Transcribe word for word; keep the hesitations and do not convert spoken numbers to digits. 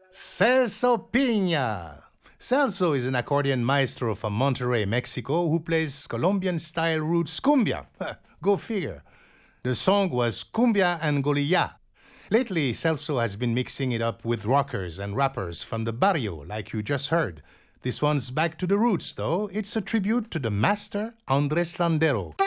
Celso Piña. Celso is an accordion maestro from Monterrey, Mexico, who plays Colombian-style roots cumbia. Go figure. The song was Cumbia Angolilla. Lately, Celso has been mixing it up with rockers and rappers from the barrio, like you just heard. This one's back to the roots, though. It's a tribute to the master, Andres Landero.